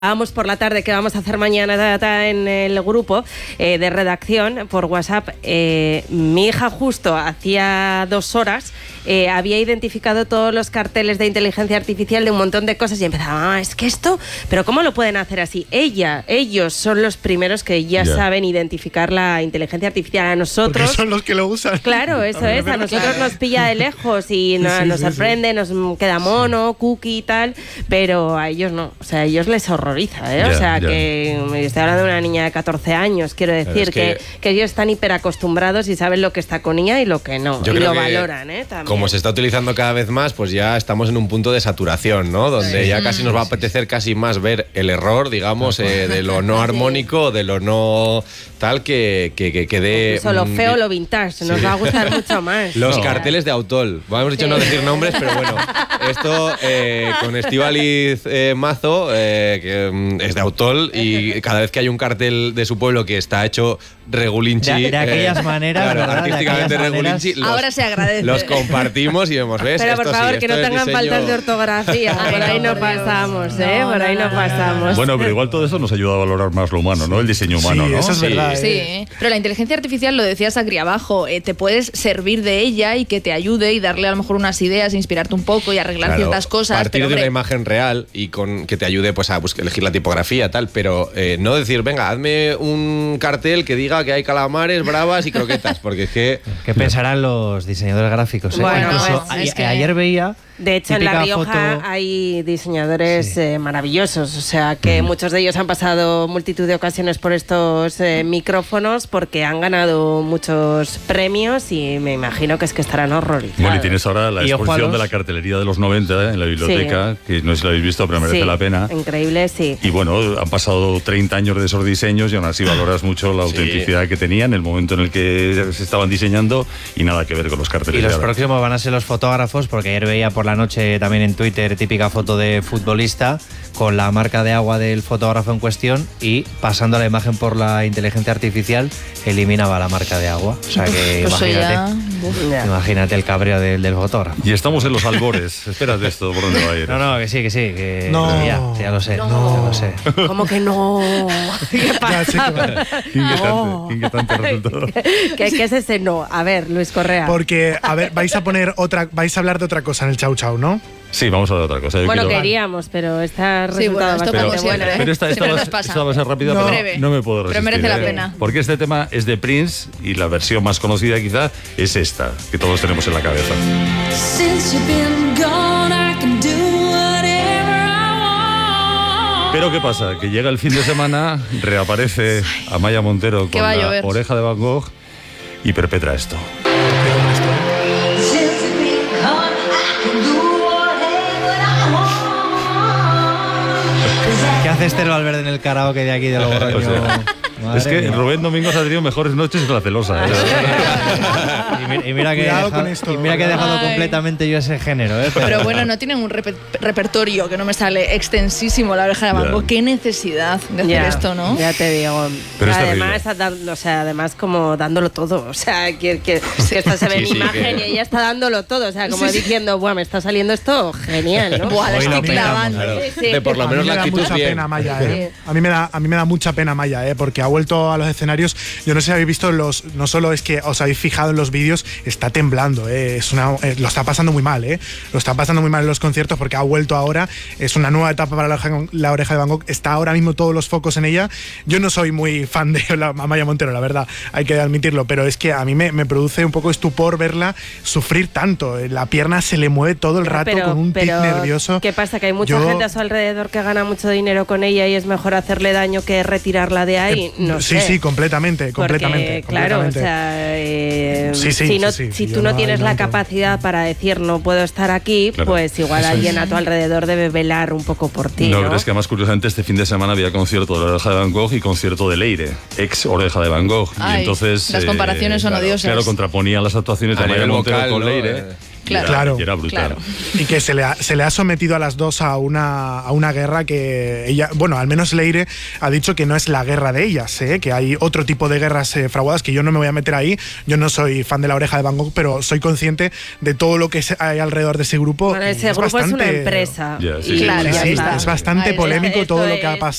Vamos por la tarde, ¿qué vamos a hacer mañana en el grupo de redacción por WhatsApp? Mi hija justo hacía 2 horas había identificado todos los carteles de inteligencia artificial de un montón de cosas y empezaba, es que esto, pero ¿cómo lo pueden hacer así? Ellos son los primeros que ya saben identificar la inteligencia artificial. A nosotros... Porque son los que lo usan. Claro, eso es, a nosotros nos pilla de lejos y nos sorprende, nos queda mono, cookie y tal, pero a ellos no, o sea, a ellos les horroriza, ¿eh? O sea, que estoy hablando de una niña de 14 años, quiero decir que ellos están hiperacostumbrados y saben lo que está con ella y lo que no, y lo valoran, ¿eh? También. Como se está utilizando cada vez más, pues ya estamos en un punto de saturación, ¿no? Donde ya casi nos va a apetecer casi más ver el error, digamos, de lo no armónico, de lo no tal, que dé... Eso, lo feo, lo vintage, nos va a gustar mucho más. Los carteles de Autol. Hemos dicho no decir nombres, pero bueno, esto con Estíbaliz Mazo, que es de Autol, y cada vez que hay un cartel de su pueblo que está hecho regulinchi... De aquellas maneras, claro, ¿verdad? artísticamente regulinchi, ahora se agradece. Los compartimos y vemos, ¿ves? Pero por favor, que no tengan faltas de ortografía. Por ahí no pasamos, ¿eh? Por ahí no pasamos. Bueno, pero igual todo eso nos ayuda a valorar más lo humano, ¿no? El diseño humano, ¿no? Eso es verdad. Sí, pero la inteligencia artificial, lo decías aquí abajo, te puedes servir de ella y que te ayude y darle a lo mejor unas ideas, inspirarte un poco y arreglar ciertas cosas. Partir de una imagen real y con que te ayude pues a elegir la tipografía, tal, pero no decir, venga, hazme un cartel que diga que hay calamares, bravas y croquetas, porque es que... ¿Qué pensarán los diseñadores gráficos? Bueno, incluso es que ayer veía... De hecho, en La Rioja hay diseñadores maravillosos, o sea, que muchos de ellos han pasado multitud de ocasiones por estos micrófonos porque han ganado muchos premios y me imagino que es que estarán horrorizados. Bueno, y tienes ahora la exposición de la cartelería de los 90 en la biblioteca, que no sé si la habéis visto, pero merece la pena. Increíble, sí. Y bueno, han pasado 30 años de esos diseños y aún así valoras mucho la autenticidad que tenían, el momento en el que se estaban diseñando y nada que ver con los carteles. Y los próximos van a ser los fotógrafos, porque ayer veía por la noche también en Twitter típica foto de futbolista con la marca de agua del fotógrafo en cuestión y pasando la imagen por la inteligencia artificial eliminaba la marca de agua. O sea que imagínate el cabreo del fotógrafo. Y estamos en los albores. Espérate esto, ¿por dónde va a ir? No, que sí. Que no. Ya lo sé. No. Ya lo sé. ¿Cómo que no? ¿Qué pasa? Qué inquietante resultado. ¿Qué es ese no? A ver, Luis Correa. Porque, a ver, vais a hablar de otra cosa en el Chau Chau, ¿no? Sí, vamos a ver otra cosa. Bueno, queríamos, pero está resultado bastante bueno. Pero esta va a ser rápida, pero no me puedo resistir. Pero merece la pena. Porque este tema es de Prince y la versión más conocida quizá es esta, que todos tenemos en la cabeza. Pero ¿qué pasa? Que llega el fin de semana, reaparece Amaya Montero con la Oreja de Van Gogh y perpetra esto. ¿Qué hace Esther Valverde en el karaoke de aquí de Logroño? O sea, es que Rubén Domingos ha tenido mejores noches que la celosa. Y mira que he dejado completamente yo ese género. Pero bueno, no tienen un repertorio que no me sale extensísimo, la Oreja de Van Gogh. Qué necesidad de hacer esto, ¿no? Ya te digo. Pero además como dándolo todo. O sea, que esta se ve en imagen y ella está dándolo todo. O sea, como diciendo, buah, me está saliendo esto genial, ¿no? Buah, la estoy clavando. De por lo menos la actitud bien. A mí me da mucha pena Maya, porque ha vuelto a los escenarios. Yo no sé si habéis visto no solo es que os habéis fijado en los vídeos, está temblando, lo está pasando muy mal, lo está pasando muy mal en los conciertos porque ha vuelto ahora, es una nueva etapa para la Oreja de Van Gogh, está ahora mismo todos los focos en ella. Yo no soy muy fan de Amaya Montero, la verdad, hay que admitirlo, pero es que a mí me produce un poco estupor verla sufrir tanto, la pierna se le mueve todo el rato con un tic nervioso. ¿Qué pasa? Que hay mucha gente a su alrededor que gana mucho dinero con ella y es mejor hacerle daño que retirarla de ahí. Sí, completamente. Claro, o sea, si tú no tienes la capacidad para decir no puedo estar aquí, pues igual alguien a tu alrededor debe velar un poco por ti. No, pero es que además curiosamente este fin de semana había concierto de la Oreja de Van Gogh y concierto de Leire, ex Oreja de Van Gogh. Ay, y entonces las comparaciones son odiosas. Claro, contraponían las actuaciones de Amaya Montero con Leire. Claro. era brutal. Claro. Y que se le ha sometido a las dos a una guerra que ella, bueno, al menos Leire ha dicho que no es la guerra de ellas, que hay otro tipo de guerras fraguadas que yo no me voy a meter ahí. Yo no soy fan de La Oreja de Van Gogh, pero soy consciente de todo lo que hay alrededor de ese grupo. Bueno, ese grupo es una empresa. Ya, sí, Y sí, claro, sí, ya sí, está. Es bastante Ahí, polémico esto todo lo que ha es- pasado.